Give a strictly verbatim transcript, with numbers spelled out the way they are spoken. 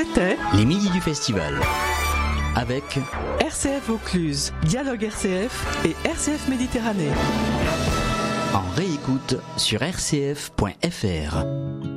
C'était les midis du festival avec R C F Vaucluse, Dialogue R C F et R C F Méditerranée. En réécoute sur r c f point f r.